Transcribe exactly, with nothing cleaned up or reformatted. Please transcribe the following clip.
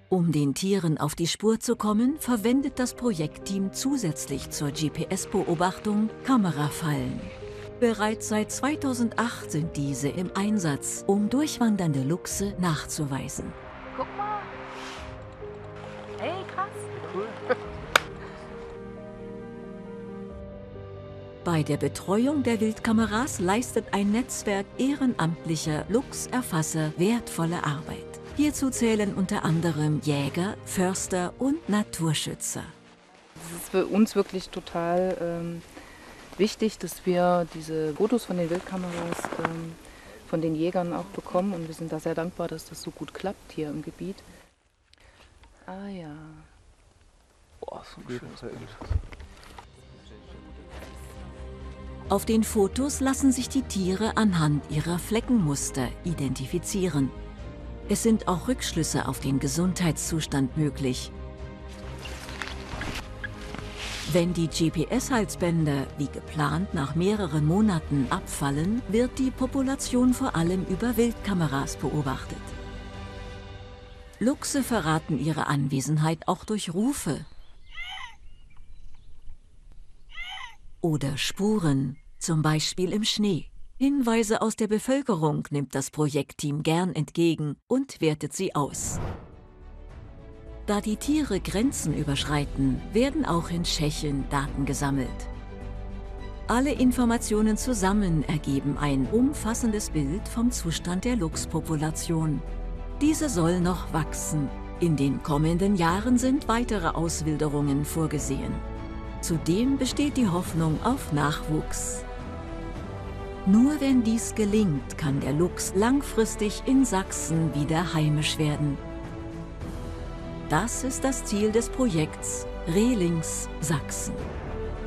Um den Tieren auf die Spur zu kommen, verwendet das Projektteam zusätzlich zur G P S-Beobachtung Kamerafallen. Bereits seit zweitausendacht sind diese im Einsatz, um durchwandernde Luchse nachzuweisen. Guck mal. Hey, krass. Cool. Bei der Betreuung der Wildkameras leistet ein Netzwerk ehrenamtlicher Luchserfasser wertvolle Arbeit. Hierzu zählen unter anderem Jäger, Förster und Naturschützer. Es ist für uns wirklich total ähm, wichtig, dass wir diese Fotos von den Wildkameras ähm, von den Jägern auch bekommen. Und wir sind da sehr dankbar, dass das so gut klappt hier im Gebiet. Ah ja. Boah, so schön. Auf den Fotos lassen sich die Tiere anhand ihrer Fleckenmuster identifizieren. Es sind auch Rückschlüsse auf den Gesundheitszustand möglich. Wenn die G P S-Halsbänder wie geplant nach mehreren Monaten abfallen, wird die Population vor allem über Wildkameras beobachtet. Luchse verraten ihre Anwesenheit auch durch Rufe oder Spuren, zum Beispiel im Schnee. Hinweise aus der Bevölkerung nimmt das Projektteam gern entgegen und wertet sie aus. Da die Tiere Grenzen überschreiten, werden auch in Tschechien Daten gesammelt. Alle Informationen zusammen ergeben ein umfassendes Bild vom Zustand der Luchspopulation. Diese soll noch wachsen. In den kommenden Jahren sind weitere Auswilderungen vorgesehen. Zudem besteht die Hoffnung auf Nachwuchs. Nur wenn dies gelingt, kann der Luchs langfristig in Sachsen wieder heimisch werden. Das ist das Ziel des Projekts Rehlings Sachsen.